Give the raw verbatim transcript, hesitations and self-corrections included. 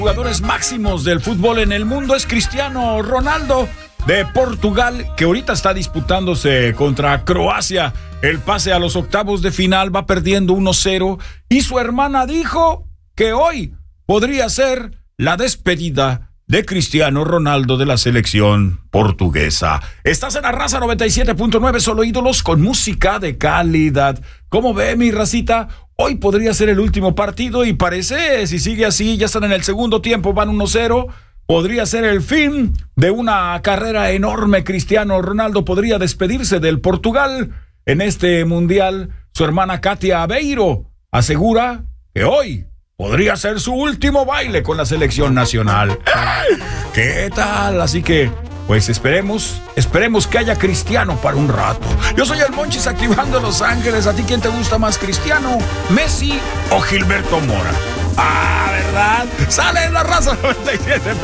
Jugadores máximos del fútbol en el mundo es Cristiano Ronaldo de Portugal, que ahorita está disputándose contra Croacia. El pase a los octavos de final, va perdiendo uno cero y su hermana dijo que hoy podría ser la despedida de Cristiano Ronaldo de la selección portuguesa. Estás en Arrasa noventa y siete punto nueve, solo ídolos con música de calidad. ¿Cómo ve, mi racita? Hoy podría ser el último partido y parece, si sigue así, ya están en el segundo tiempo, van uno cero. Podría ser el fin de una carrera enorme. Cristiano Ronaldo podría despedirse del Portugal en este mundial. Su hermana Katia Aveiro asegura que hoy podría ser su último baile con la selección nacional. ¿Qué tal? Así que, pues esperemos, esperemos que haya Cristiano para un rato. Yo soy el Monchis activando Los Ángeles. ¿A ti quién te gusta más, Cristiano, Messi o Gilberto Mora? Ah, ¿verdad? Sale en la Raza noventa y siete.